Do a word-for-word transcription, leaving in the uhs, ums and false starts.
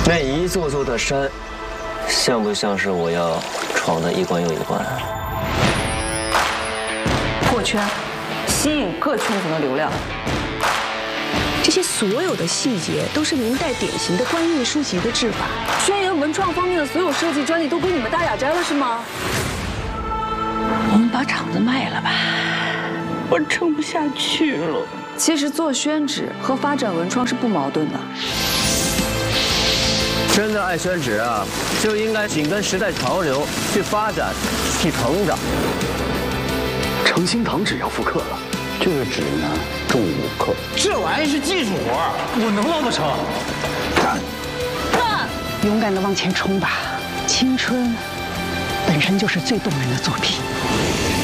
那一座座的山，像不像是我要闯的一关又一关？ 破圈，吸引各圈层的流量。 这些所有的细节都是明代典型的官印书籍的制法。 轩辕文创方面的所有设计专利都归你们大雅斋了，是吗？ 我们把厂子卖了吧，我撑不下去了。 其实做宣纸和发展文创是不矛盾的。 真的爱宣纸啊，就应该紧跟时代潮流去发展、去成长。 诚心堂纸要复刻了，这个纸呢重五克， 这玩意是技术活，我能捞得成。 干！ 干！ 勇敢的往前冲吧，青春本身就是最动人的作品。